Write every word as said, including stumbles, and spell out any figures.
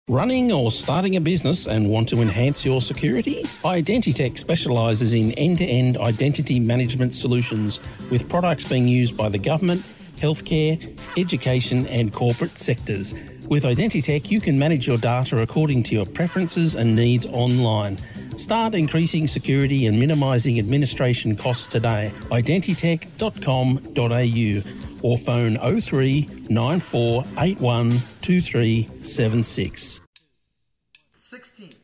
Running or starting a business and want to enhance your security? Identitech specialises in end-to-end identity management solutions with products being used by the government, healthcare, education and corporate sectors. With Identitech, you can manage your data according to your preferences and needs online. Start increasing security and minimising administration costs today. identitech dot com dot a u or phone oh three nine four eight one two three seven six. sixteen.